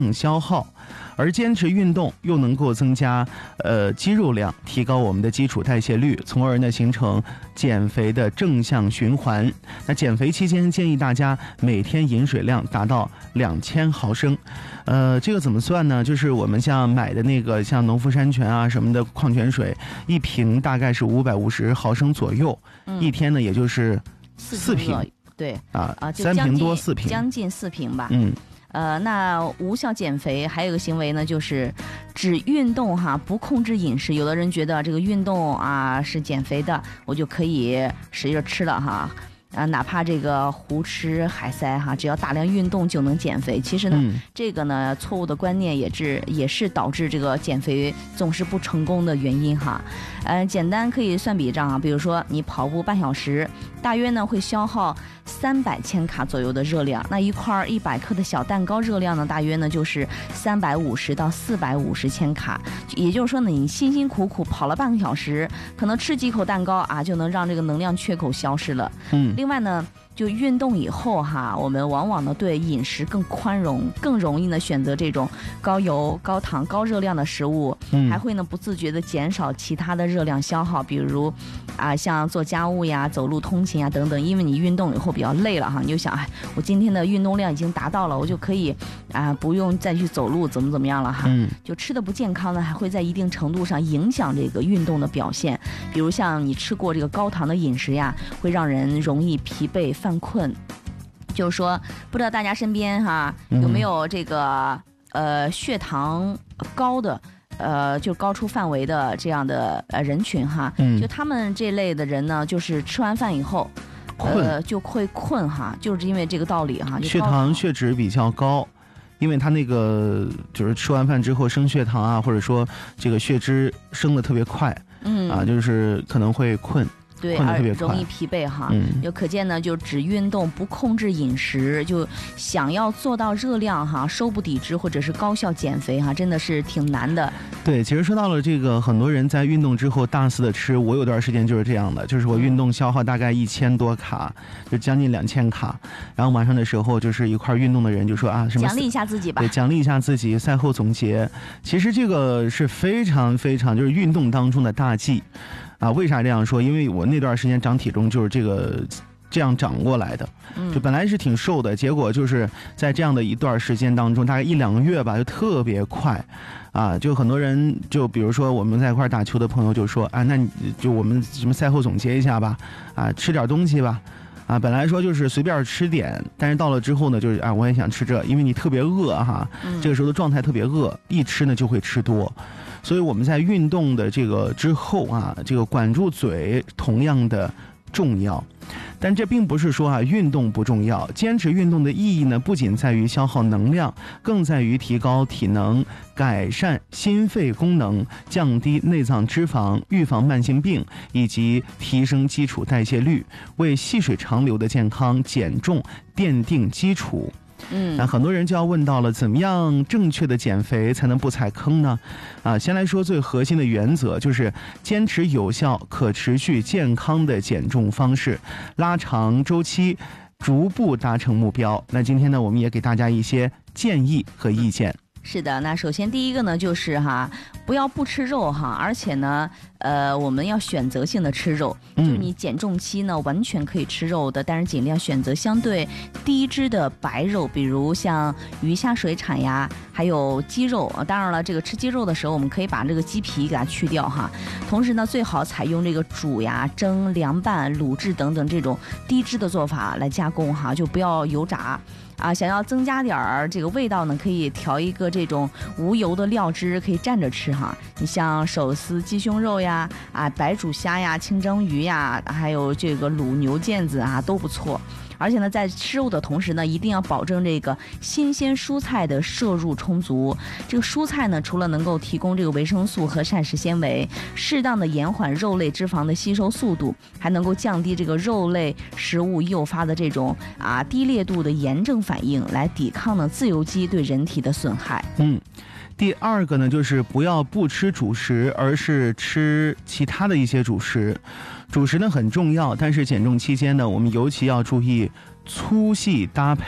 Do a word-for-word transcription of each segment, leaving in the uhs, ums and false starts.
消耗，而坚持运动又能够增加呃肌肉量，提高我们的基础代谢率，从而呢形成减肥的正向循环。那减肥期间建议大家每天饮水量达到两千毫升。呃，这个怎么算呢？就是我们像买的那个像农夫山泉啊什么的矿泉水，一瓶大概是五百五十毫升左右，嗯、一天呢也就是四瓶， 对啊啊， 三瓶多四瓶， 将近四瓶吧。 嗯。 呃，那无效减肥还有一个行为呢，就是只运动哈，不控制饮食。有的人觉得这个运动啊是减肥的，我就可以使劲吃了哈。啊，哪怕这个胡吃海塞哈，只要大量运动就能减肥。其实呢，嗯、这个呢错误的观念也是也是导致这个减肥总是不成功的原因哈。呃，简单可以算笔账啊，比如说你跑步半小时，大约呢会消耗三百千卡左右的热量。那一块一百克的小蛋糕热量呢，大约呢就是三百五十到四百五十千卡。也就是说呢，你辛辛苦苦跑了半个小时，可能吃几口蛋糕啊，就能让这个能量缺口消失了。嗯。另外呢，就运动以后哈，我们往往呢对饮食更宽容，更容易呢选择这种高油、高糖、高热量的食物，嗯、还会呢不自觉的减少其他的热量消耗，比如啊像做家务呀、走路通勤呀等等。因为你运动以后比较累了哈，你就想哎，我今天的运动量已经达到了，我就可以啊不用再去走路，怎么怎么样了哈。嗯、就吃的不健康呢，还会在一定程度上影响这个运动的表现。比如像你吃过这个高糖的饮食呀，会让人容易疲惫犯困。就是说，不知道大家身边哈有没有这个、嗯、呃血糖高的呃就高出范围的这样的呃人群哈，嗯、就他们这类的人呢，就是吃完饭以后，呃就会困哈，就是因为这个道理哈。 血糖血脂比较高。因为他那个就是吃完饭之后升血糖啊，或者说这个血脂升得特别快，嗯啊，就是可能会困。 对，而容易疲惫哈，嗯、就可见呢，就只运动不控制饮食，就想要做到热量哈收不抵制或者是高效减肥哈，真的是挺难的。 对，其实说到了这个，很多人在运动之后大肆的吃，我有段时间就是这样的，就是我运动消耗大概一千多卡，就将近两千卡，然后晚上的时候就是一块运动的人就说啊什么奖励一下自己吧， 对，奖励一下自己，赛后总结。其实这个是非常非常就是运动当中的大忌。啊，为啥这样说？因为我那段时间长体重就是这个这样长过来的，就本来是挺瘦的，结果就是在这样的一段时间当中，大概一两个月吧，就特别快，啊，就很多人就比如说我们在一块打球的朋友就说，啊，那你就我们什么赛后总结一下吧，啊，吃点东西吧。啊，本来说就是随便吃点，但是到了之后呢，就是啊，我也想吃这，因为你特别饿哈，这个时候的状态特别饿，一吃呢就会吃多。所以我们在运动的这个之后啊，这个管住嘴同样的重要。但这并不是说啊运动不重要，坚持运动的意义呢，不仅在于消耗能量，更在于提高体能，改善心肺功能，降低内脏脂肪，预防慢性病，以及提升基础代谢率，为细水长流的健康减重奠定基础。嗯，那很多人就要问到了，怎么样正确的减肥才能不踩坑呢？啊，先来说最核心的原则，就是坚持有效、可持续、健康的减重方式，拉长周期，逐步达成目标。那今天呢，我们也给大家一些建议和意见。 是的，那首先第一个呢，就是哈，不要不吃肉哈，而且呢，呃，我们要选择性的吃肉，嗯、就是你减重期呢，完全可以吃肉的，但是尽量选择相对低脂的白肉，比如像鱼虾水产呀，还有鸡肉。当然了，这个吃鸡肉的时候，我们可以把这个鸡皮给它去掉哈。同时呢，最好采用这个煮呀、蒸、凉拌、卤制等等这种低脂的做法来加工哈，就不要油炸。啊，想要增加点儿这个味道呢，可以调一个这种无油的料汁，可以蘸着吃哈。你像手撕鸡胸肉呀，啊白煮虾呀、清蒸鱼呀，还有这个卤牛腱子啊，都不错。而且呢，在吃肉的同时呢，一定要保证这个新鲜蔬菜的摄入充足。这个蔬菜呢，除了能够提供这个维生素和膳食纤维，适当的延缓肉类脂肪的吸收速度，还能够降低这个肉类食物诱发的这种啊低烈度的炎症反应，来抵抗呢自由基对人体的损害。 嗯。第二个呢，就是不要不吃主食，而是吃其他的一些主食。主食呢很重要，但是减重期间呢，我们尤其要注意粗细搭配。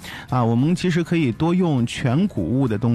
啊，我们其实可以多用全谷物的东西。